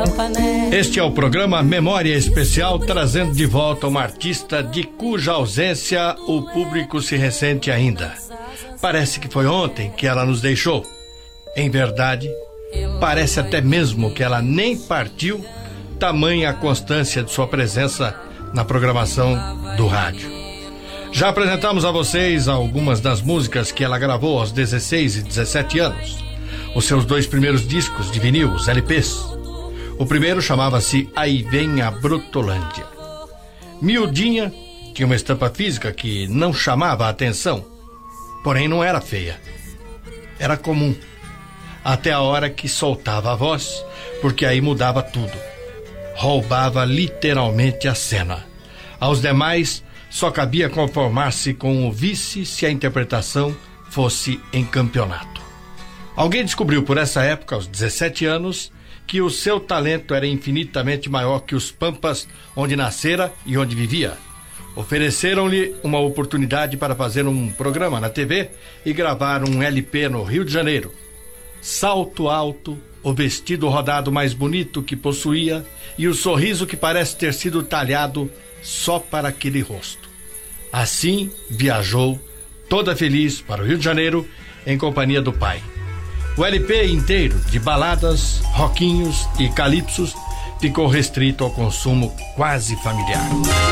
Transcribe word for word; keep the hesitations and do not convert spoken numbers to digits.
Este é o programa Memória Especial, trazendo de volta uma artista de cuja ausência o público se ressente ainda. Parece que foi ontem que ela nos deixou. Em verdade, parece até mesmo que ela nem partiu, tamanha a constância de sua presença na programação do rádio. Já apresentamos a vocês algumas das músicas que ela gravou aos dezesseis e dezessete anos. Os seus dois primeiros discos de vinil, os L Ps. O primeiro chamava-se Aí Vem a Brutolândia. Miudinha, tinha uma estampa física que não chamava a atenção, porém não era feia. Era comum. Até a hora que soltava a voz, porque aí mudava tudo. Roubava literalmente a cena. Aos demais, só cabia conformar-se com o vice se a interpretação fosse em campeonato. Alguém descobriu por essa época, aos dezessete anos, que o seu talento era infinitamente maior que os pampas onde nascera e onde vivia. Ofereceram-lhe uma oportunidade para fazer um programa na T V e gravar um L P no Rio de Janeiro. Salto alto, o vestido rodado mais bonito que possuía e o sorriso que parece ter sido talhado só para aquele rosto. Assim, viajou, toda feliz, para o Rio de Janeiro, em companhia do pai. O L P inteiro, de baladas, roquinhos e calipsos, ficou restrito ao consumo quase familiar.